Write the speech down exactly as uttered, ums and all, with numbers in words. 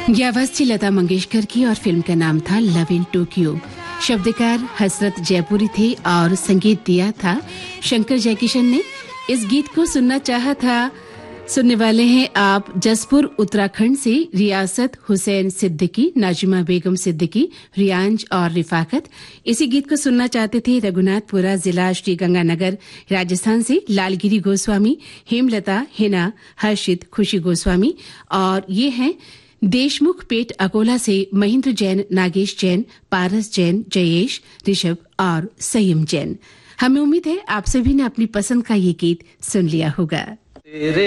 ये आवाज थी लता मंगेशकर की और फिल्म का नाम था लव इन टोक्यो। शब्दकार हसरत जयपुरी थे और संगीत दिया था शंकर जयकिशन ने। इस गीत को सुनना चाहा था। सुनने वाले हैं आप जसपुर उत्तराखंड से रियासत हुसैन सिद्दीकी, नाजिमा बेगम सिद्दीकी, रियांज और रिफाकत। इसी गीत को सुनना चाहते थे रघुनाथपुरा जिला श्री गंगानगर राजस्थान से लालगिरी गोस्वामी, हेमलता, हिना, हर्षित, खुशी गोस्वामी। और ये हैं देशमुख पेट अकोला से महेंद्र जैन, नागेश जैन, पारस जैन, जयेश, ऋषभ और संयम जैन। हमें उम्मीद है आप सभी ने अपनी पसंद का ये गीत सुन लिया होगा।